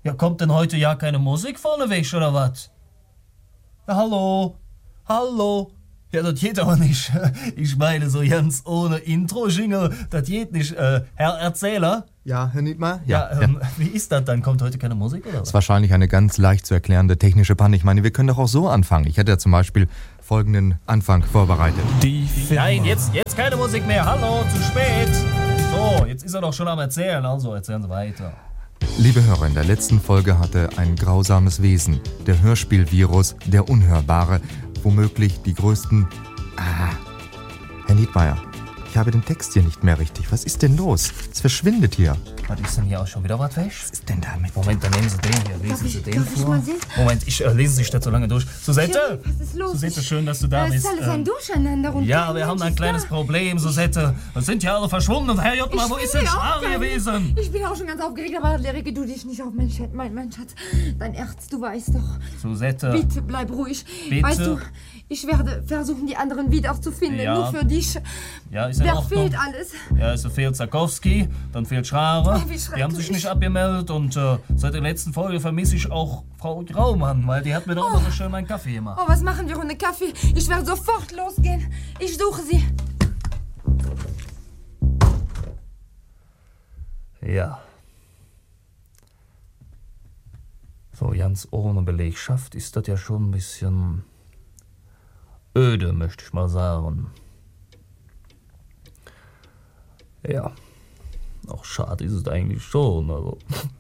Ja, kommt denn heute ja keine Musik vorneweg, oder was? Ja, hallo? Ja, das geht aber nicht. Ich meine, so ganz ohne Intro-Jingle, das geht nicht. Herr Erzähler? Ja, Herr Niedmer? Ja. Wie ist das dann? Kommt heute keine Musik, oder was? Das ist wahrscheinlich eine ganz leicht zu erklärende technische Panne. Ich meine, wir können doch auch so anfangen. Ich hätte ja zum Beispiel folgenden Anfang vorbereitet. Nein, jetzt keine Musik mehr. Hallo, zu spät. So, jetzt ist er doch schon am Erzählen. Also, erzählen Sie weiter. Liebe Hörer, in der letzten Folge hatte ein grausames Wesen, der Hörspielvirus, der Unhörbare, womöglich die größten... Herr Niedmeyer, ich habe den Text hier nicht mehr richtig. Was ist denn los? Es verschwindet hier. Was ist denn hier auch schon wieder was weg? Was ist denn damit? Moment, dann nehmen Sie den hier. Lesen Sie den vor. Mal sehen? Moment, ich lese sich das so lange durch. Susette! Was ist los? Susette, schön, dass du da Es bist. ist alles ein Durcheinander. Und Ja, kein wir haben Mensch ein ist kleines da. Problem, Susette. Es sind ja alle verschwunden. Herr Jottmar, wo ist denn Charlie gewesen? Ich bin auch schon ganz aufgeregt, aber rege du dich nicht auf, mein Schatz. Dein Ernst, du weißt doch. Susette. Bitte, bleib ruhig. Bitte. Weißt du, ich werde versuchen, die anderen wiederzufinden. Ja. Nur für dich. Ja, ist in Wer Ordnung. fehlt alles? Ja, es fehlt Zakowski, dann fehlt Schrarer. Oh, wie Die haben sich schrecklich. nicht abgemeldet und seit der letzten Folge vermisse ich auch Frau Graumann, weil die hat mir doch immer so schön meinen Kaffee gemacht. Oh, was machen wir ohne Kaffee? Ich werde sofort losgehen. Ich suche sie. Ja. So ganz ohne Belegschaft ist das ja schon ein bisschen öde, möchte ich mal sagen. Ja, auch schade ist es eigentlich schon, also.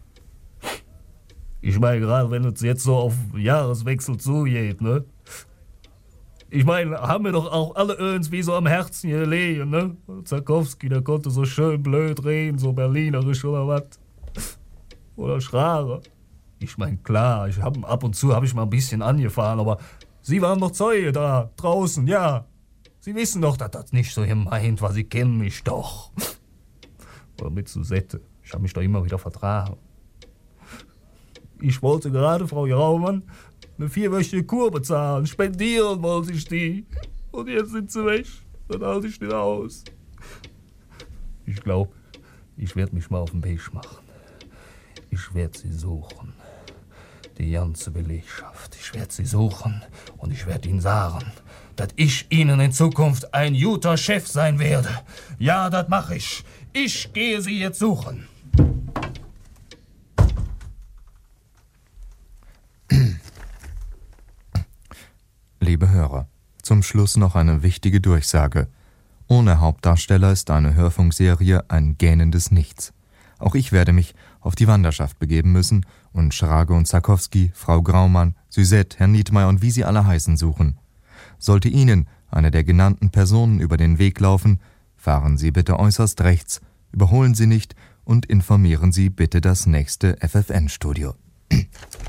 Ich meine, gerade wenn es jetzt so auf Jahreswechsel zugeht, ne? Ich meine, haben wir doch auch alle irgendwie so am Herzen gelegen, ne? Zakowski, der konnte so schön blöd reden, so berlinerisch oder was. Oder Schrarer. Ich meine, klar, ab und zu habe ich mal ein bisschen angefahren, aber Sie waren doch Zeuge da, draußen, ja. Sie wissen doch, dass das nicht so gemeint war, Sie kennen mich doch. Oder mit Susette, ich habe mich doch immer wieder vertragen. Ich wollte gerade Frau Graumann eine 4-wöchige Kur bezahlen, spendieren wollte ich die. Und jetzt sind sie weg, dann halte ich nicht aus. Ich glaube, ich werde mich mal auf den Weg machen. Ich werde sie suchen. Die ganze Belegschaft. Ich werde sie suchen und ich werde ihnen sagen, dass ich ihnen in Zukunft ein guter Chef sein werde. Ja, das mache ich. Ich gehe sie jetzt suchen. Liebe Hörer, zum Schluss noch eine wichtige Durchsage. Ohne Hauptdarsteller ist eine Hörfunkserie ein gähnendes Nichts. Auch ich werde mich auf die Wanderschaft begeben müssen und Schrage und Zakowski, Frau Graumann, Suzette, Herrn Niedmeyer und wie sie alle heißen suchen. Sollte Ihnen eine der genannten Personen über den Weg laufen, fahren Sie bitte äußerst rechts, überholen Sie nicht und informieren Sie bitte das nächste FFN-Studio.